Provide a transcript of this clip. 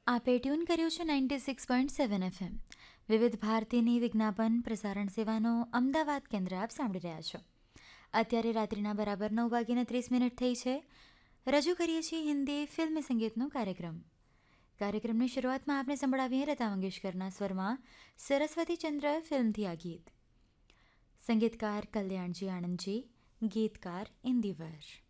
આપે ટ્યુન કર્યું છે 96.7 FM વિવિધ ભારતીની વિજ્ઞાપન પ્રસારણ સેવાનો અમદાવાદ કેન્દ્ર આપ સાંભળી રહ્યા છો. અત્યારે રાત્રિના બરાબર 9:30 થઈ છે. રજૂ કરીએ છીએ હિન્દી ફિલ્મી સંગીતનો કાર્યક્રમ. કાર્યક્રમની શરૂઆતમાં આપણે સંભળાવીએ લતા મંગેશકરના સ્વરમાં સરસ્વતી ચંદ્ર ફિલ્મથી આ ગીત. સંગીતકાર કલ્યાણજી આણંદજી, ગીતકાર ઇન્દિવર.